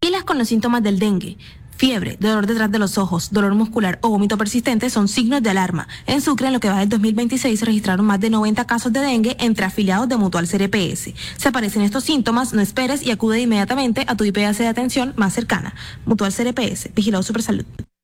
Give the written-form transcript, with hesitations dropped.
Pilas con los síntomas del dengue. Fiebre, dolor detrás de los ojos, dolor muscular o vómito persistente son signos de alarma. En Sucre, en lo que va del 2026, se registraron más de 90 casos de dengue entre afiliados de Mutual CRPS. Si aparecen estos síntomas, no esperes y acude inmediatamente a tu IPS de atención más cercana. Mutual CRPS, Vigilado Supersalud.